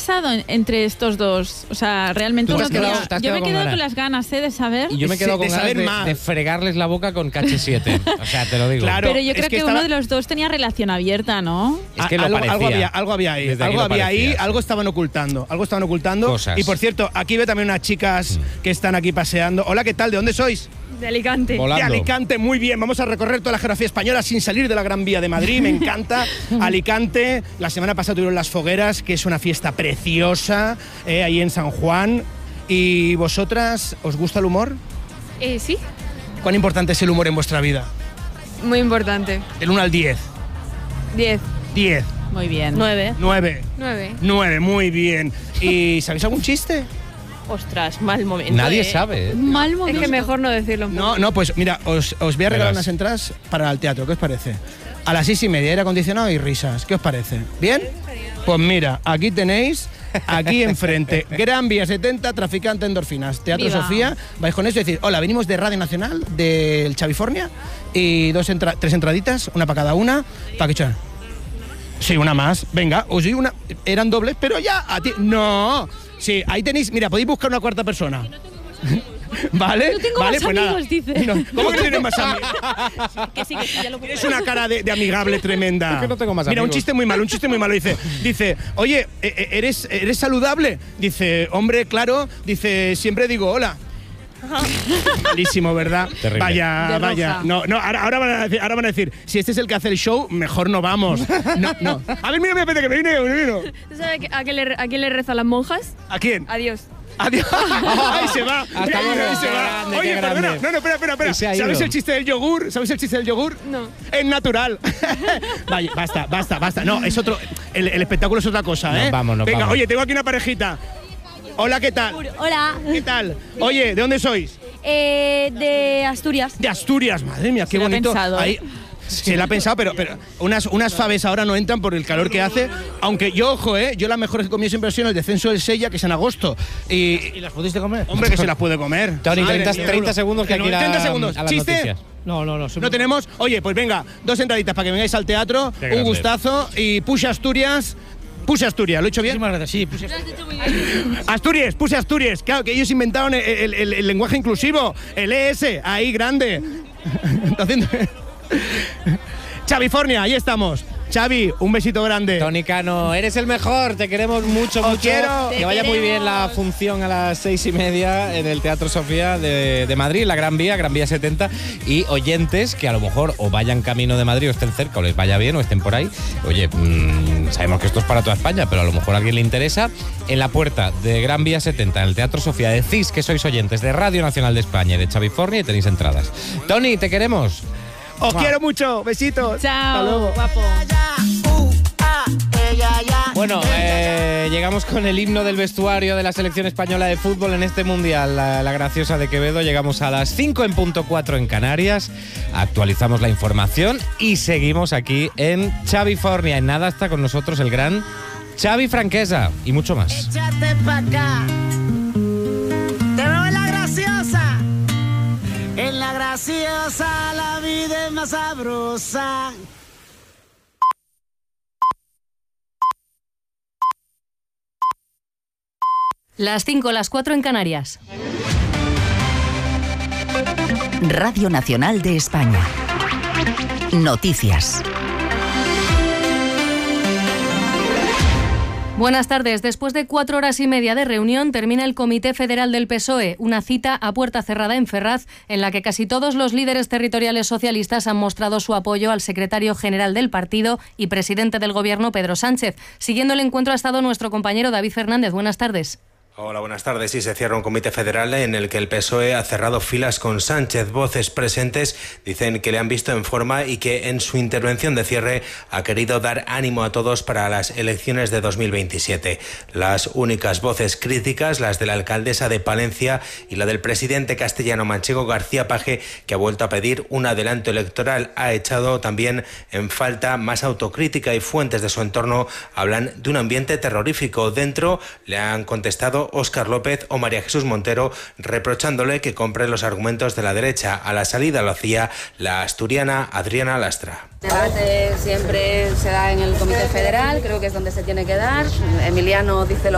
pasado entre estos dos? O sea, realmente uno quería... Yo me he quedado con las ganas de saber... Y yo me he quedado con ganas de fregarles la boca con KH7. O sea, te lo digo. Claro, pero yo creo que uno de los dos tenía relación abierta, ¿no? Es que lo parecía. Algo había ahí. Algo estaban ocultando. Cosas. Y por cierto, aquí veo también unas chicas que están aquí paseando. Hola, ¿qué tal? ¿De dónde sois? De Alicante. De Alicante, muy bien. Vamos a recorrer toda la geografía española sin salir de la Gran Vía de Madrid. Me encanta. Alicante. La semana pasada tuvieron las Fogueras, que es una fiesta preciosa, ahí en San Juan. ¿Y vosotras, os gusta el humor? Sí. ¿Cuán importante es el humor en vuestra vida? Muy importante. Del 1 al 10. 10. 10. Muy bien. 9. 9. 9, muy bien. ¿Y sabéis algún chiste? Ostras, mal momento. Nadie sabe. Mal momento. Es que mejor no decirlo. No, pues mira, os voy a regalar unas entradas para el teatro. ¿Qué os parece? A las 6:30, aire acondicionado y risas. ¿Qué os parece? ¿Bien? Pues mira, aquí tenéis, aquí enfrente, Gran Vía 70, Traficante Endorfinas, Teatro Viva. Sofía. Vais con eso y decir, hola, venimos de Radio Nacional, del Chavifornia, y 3 entraditas, una para cada una, para que echen. Sí, una más. Venga, os digo una. Eran dobles, pero ya a ti. No. Sí, ahí tenéis. Mira, podéis buscar una cuarta persona. ¿Vale? No tengo vale, más pues amigos, nada. dice. No, ¿cómo que no tienes más amigos? Que sí, ya lo puedo. Tienes una cara de amigable tremenda. Es que no tengo más Mira, amigos. un chiste muy malo. Dice, oye, ¿eres saludable? Dice, hombre, claro. Dice, siempre digo hola. Malísimo, ¿verdad? Terrible. Vaya. No, ahora van a decir, si este es el que hace el show, mejor no vamos. No. A ver, mira, espérate, que me vino. ¿Sabes a quién le rezan las monjas? ¿A quién? Adiós. Adiós. Ahí se va. Hasta luego. Ahí se Qué va. grande, Oye, qué perdona. grande. No, espera. Y se ha ido. ¿Sabes el chiste del yogur? No. Es natural. Vaya, basta. No, es otro. El espectáculo es otra cosa, ¿eh? Nos vamos. Venga, oye, tengo aquí una parejita. Hola, ¿qué tal? Hola, ¿Qué tal? Oye, ¿de dónde sois? de Asturias. De Asturias, madre mía, qué Se lo ha bonito. pensado, ¿eh? Ahí, se la ha pensado, pero unas faves ahora no entran por el calor que hace. Aunque yo, ojo, yo las mejores que he comido siempre han sido el descenso del Sella, que es en agosto. ¿Y las pudiste comer? Hombre, que se las puede comer. Tony, Madre 30 mía, segundos que hay que ir 30 segundos. a las ¿Chiste? noticias. No tenemos. Oye, pues venga, 2 entraditas para que vengáis al teatro. Qué Un grande. gustazo. Y Puse Asturias. ¿Lo he hecho bien? Muchísimas gracias, sí. Asturias, Puse Asturias. Claro, que ellos inventaron el lenguaje inclusivo. El ES, ahí grande. Chavifornia, ahí estamos. Xavi, un besito grande. Tony Cano, eres el mejor, te queremos mucho. quiero. Que vaya muy bien la función a las 6:30 en el Teatro Sofía de Madrid, la Gran Vía 70. Y oyentes que a lo mejor o vayan camino de Madrid o estén cerca o les vaya bien o estén por ahí. Oye, sabemos que esto es para toda España, pero a lo mejor a alguien le interesa. En la puerta de Gran Vía 70, en el Teatro Sofía, decís que sois oyentes de Radio Nacional de España y de Chavifornia y tenéis entradas. Tony, te queremos. Os quiero mucho. Besitos. Chao, Hasta luego. guapo. Bueno, llegamos con el himno del vestuario de la selección española de fútbol en este mundial, la graciosa de Quevedo. Llegamos a las 5:04 en Canarias, actualizamos la información y seguimos aquí en Chavifornia. En nada está con nosotros el gran Xavi Franquesa y mucho más. Échate pa' acá. Te veo en la graciosa. En la graciosa la vida es más sabrosa. Las 5, las 4 en Canarias. Radio Nacional de España. Noticias. Buenas tardes. Después de 4 horas y media de reunión, termina el Comité Federal del PSOE, una cita a puerta cerrada en Ferraz, en la que casi todos los líderes territoriales socialistas han mostrado su apoyo al secretario general del partido y presidente del Gobierno, Pedro Sánchez. Siguiendo el encuentro ha estado nuestro compañero David Fernández. Buenas tardes. Hola, buenas tardes. Sí, se cierra un comité federal en el que el PSOE ha cerrado filas con Sánchez. Voces presentes dicen que le han visto en forma y que en su intervención de cierre ha querido dar ánimo a todos para las elecciones de 2027. Las únicas voces críticas, las de la alcaldesa de Palencia y la del presidente castellano-manchego García Paje, que ha vuelto a pedir un adelanto electoral. Ha echado también en falta más autocrítica y fuentes de su entorno hablan de un ambiente terrorífico. Dentro le han contestado Óscar López o María Jesús Montero, reprochándole que compre los argumentos de la derecha. A la salida lo hacía la asturiana Adriana Lastra. El debate siempre se da en el Comité Federal, creo que es donde se tiene que dar. Emiliano dice lo